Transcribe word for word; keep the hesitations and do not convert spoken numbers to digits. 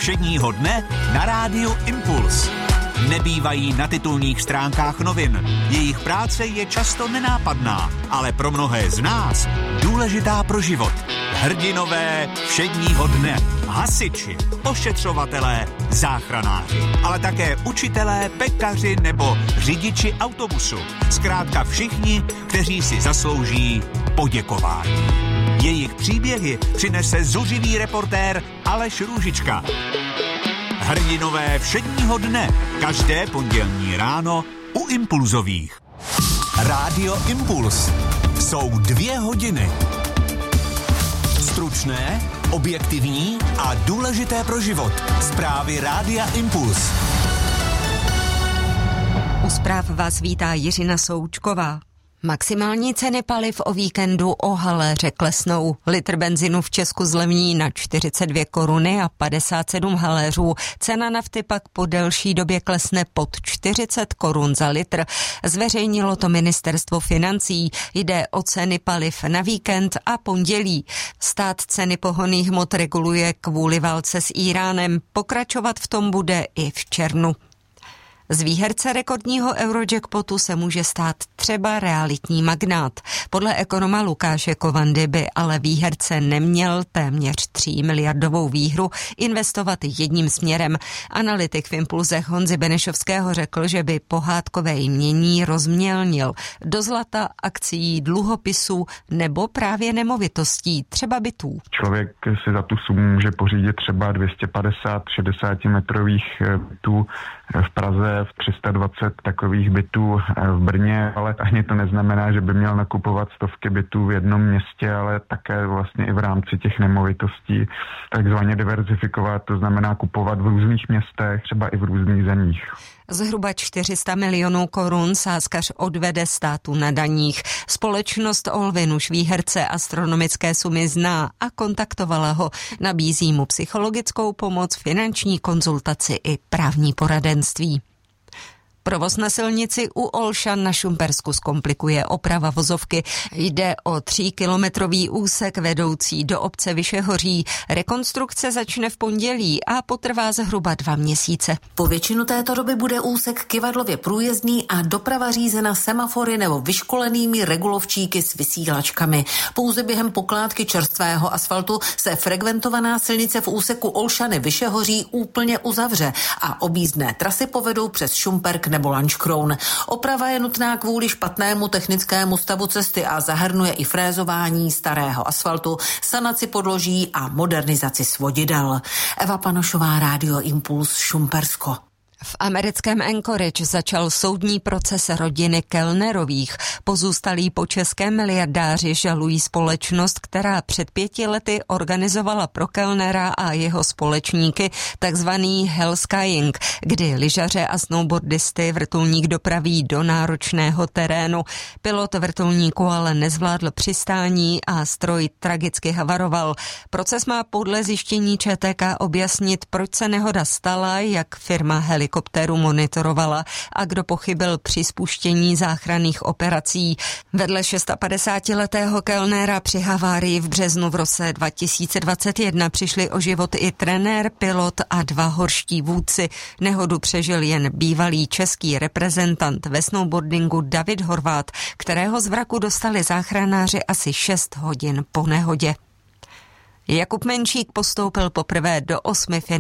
všedního dne na rádiu Impuls. Nebývají na titulních stránkách novin. Jejich práce je často nenápadná, ale pro mnohé z nás důležitá pro život. Hrdinové všedního dne. Hasiči, ošetřovatelé, záchranáři, ale také učitelé, pekaři nebo řidiči autobusu. Zkrátka všichni, kteří si zaslouží poděkování. Jejich příběhy přinese zuřivý reportér Aleš Růžička. Hrdinové všedního dne. Každé pondělní ráno u Impulzových. Rádio Impuls. Jsou dvě hodiny. Stručné, objektivní a důležité pro život. Zprávy Rádia Impuls. U zpráv vás vítá Jiřina Součková. Maximální ceny paliv o víkendu o haléře klesnou. Litr benzinu v Česku zlevní na čtyřicet dvě koruny a padesát sedm haléřů. Cena nafty pak po delší době klesne pod čtyřicet korun za litr. Zveřejnilo to ministerstvo financí. Jde o ceny paliv na víkend a pondělí. Stát ceny pohonných hmot reguluje kvůli válce s Íránem. Pokračovat v tom bude i v červnu. Z výherce rekordního Eurojackpotu se může stát třeba realitní magnát. Podle ekonoma Lukáše Kovandy by ale výherce neměl téměř tří miliardovou výhru investovat jedním směrem. Analytik v Impulzech Honzy Benešovského řekl, že by pohádkové jmění rozmělnil do zlata, akcií, dluhopisů nebo právě nemovitostí, třeba bytů. Člověk si za tu sumu může pořídit třeba dvě stě padesát šedesát metrových bytů v Praze, v tři sta dvacet takových bytů v Brně, ale ani to neznamená, že by měl nakupovat stovky bytů v jednom městě, ale také vlastně i v rámci těch nemovitostí takzvaně diverzifikovat, to znamená kupovat v různých městech, třeba i v různých zemích. Zhruba čtyři sta milionů korun sázkař odvede státu na daních. Společnost Olvin už výherce astronomické sumy zná a kontaktovala ho. Nabízí mu psychologickou pomoc, finanční konzultaci i právní poradenství. Provoz na silnici u Olšan na Šumpersku zkomplikuje oprava vozovky. Jde o tříkilometrový úsek vedoucí do obce Vyšehoří. Rekonstrukce začne v pondělí a potrvá zhruba dva měsíce. Po většinu této doby bude úsek kyvadlově průjezdný a doprava řízena semafory nebo vyškolenými regulovčíky s vysílačkami. Pouze během pokládky čerstvého asfaltu se frekventovaná silnice v úseku Olšany Vyšehoří úplně uzavře a objízdné trasy povedou přes Šumperk nebo Lanškroun. Oprava je nutná kvůli špatnému technickému stavu cesty a zahrnuje i frézování starého asfaltu, sanaci podloží a modernizaci svodidel. Eva Panošová, Rádio Impuls, Šumpersko. V americkém Anchorage začal soudní proces rodiny Kellnerových. Pozůstalí po českém miliardáři žalují společnost, která před pěti lety organizovala pro Kellnera a jeho společníky takzvaný hellskying, kdy lyžaře a snowboardisty vrtulník dopraví do náročného terénu. Pilot vrtulníku ale nezvládl přistání a stroj tragicky havaroval. Proces má podle zjištění Č T K objasnit, proč se nehoda stala, jak firma helikopteru monitorovala a kdo pochybil při spuštění záchranných operací. Vedle padesátšestiletého Kellnera při havárii v březnu v roce dva tisíce dvacet jedna přišli o život i trenér, pilot a dva horští vůdci. Nehodu přežil jen bývalý český reprezentant ve snowboardingu David Horváth, kterého z vraku dostali záchranáři asi šest hodin po nehodě. Jakub Menšík postoupil poprvé do osmi